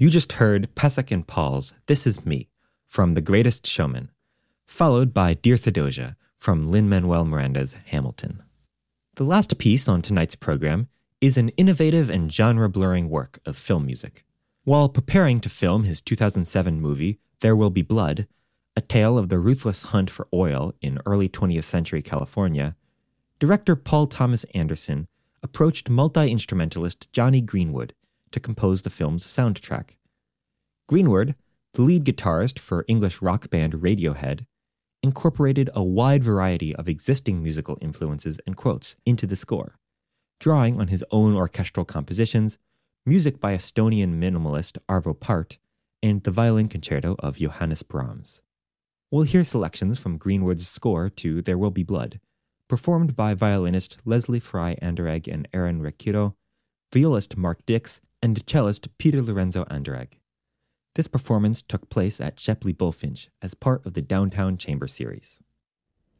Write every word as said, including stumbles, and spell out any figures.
You just heard Pasek and Paul's This Is Me from The Greatest Showman, followed by Dear Theodosia from Lin-Manuel Miranda's Hamilton. The last piece on tonight's program is an innovative and genre-blurring work of film music. While preparing to film his two thousand seven movie There Will Be Blood, a tale of the ruthless hunt for oil in early twentieth century California, director Paul Thomas Anderson approached multi-instrumentalist Jonny Greenwood to compose the film's soundtrack. Greenwood, the lead guitarist for English rock band Radiohead, incorporated a wide variety of existing musical influences and quotes into the score, drawing on his own orchestral compositions, music by Estonian minimalist Arvo Pärt, and the violin concerto of Johannes Brahms. We'll hear selections from Greenwood's score to There Will Be Blood, performed by violinist Leslie Fry Anderegg and Aaron Rekiro, violist Mark Dix, and cellist Peter Lorenzo Anderegg. This performance took place at Shepley Bullfinch as part of the Downtown Chamber series.